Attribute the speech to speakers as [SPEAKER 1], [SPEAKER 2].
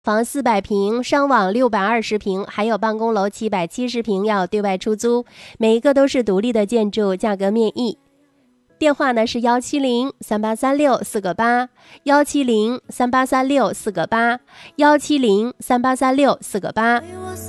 [SPEAKER 1] 房400平，商网620平，还有办公楼770平要对外出租，每一个都是独立的建筑，价格面议。电话呢是170383648，170383648，170383648。